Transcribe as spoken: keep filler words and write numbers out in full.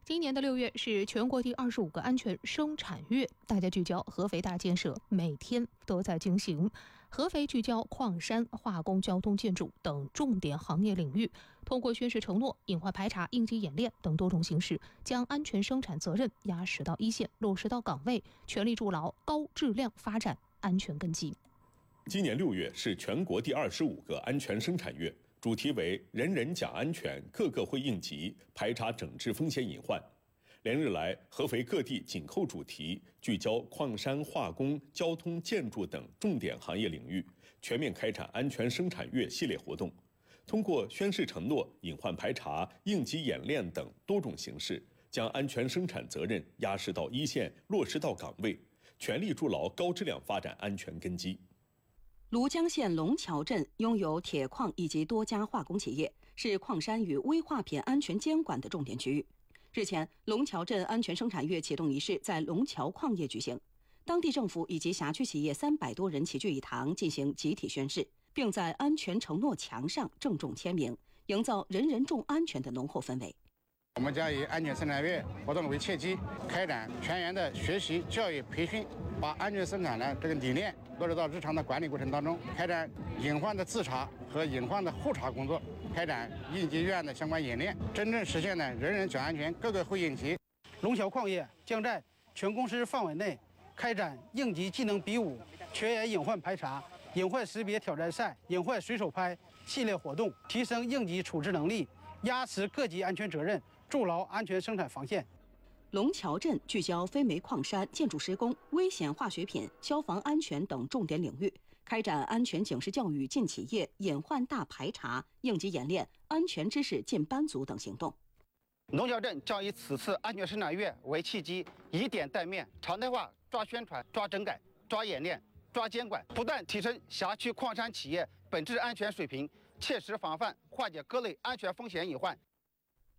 今年的六月是全国第二十五个安全生产月，大家聚焦合肥大建设，每天都在进行。合肥聚焦矿山、化工、交通、建筑等重点行业领域，通过宣誓承诺、隐患排查、应急演练等多种形式，将安全生产责任压实到一线，落实到岗位，全力筑牢高质量发展安全根基。 今年六月是全国第二十五个安全生产月。主题为人人讲安全，个个会应急，排查整治风险隐患。连日来，合肥各地紧扣主题，聚焦矿山、化工、交通、建筑等重点行业领域，全面开展安全生产月系列活动。通过宣誓承诺、隐患排查、应急演练等多种形式，将安全生产责任压实到一线，落实到岗位，全力筑牢高质量发展安全根基。 庐江县龙桥镇拥有铁矿以及多家化工企业，是矿山与危化品安全监管的重点区域。日前，龙桥镇安全生产月启动仪式在龙桥矿业举行，当地政府以及辖区企业三百多人齐聚一堂进行集体宣誓，并在安全承诺墙上郑重签名，营造人人重安全的浓厚氛围。 我们将以安全生产月活动为契机，开展全员的学习、教育、培训，把安全生产的这个理念落实到日常的管理过程当中，开展隐患的自查和隐患的后查工作，开展应急预案的相关演练，真正实现呢人人讲安全，个个会应急。 龙桥矿业将在全公司范围内开展应急技能比武、全员隐患排查、隐患识别挑战赛、隐患随手拍系列活动，提升应急处置能力，压实各级安全责任，筑牢安全生产防线。 龙桥镇聚焦非煤矿山、建筑施工、危险化学品、消防安全等重点领域，开展安全警示教育进企业、隐患大排查、应急演练、安全知识进班组等行动。 龙桥镇将以此次安全生产月为契机，以点带面，常态化抓宣传、抓整改、抓演练、抓监管，不断提升辖区矿山企业本质安全水平，切实防范化解各类安全风险隐患。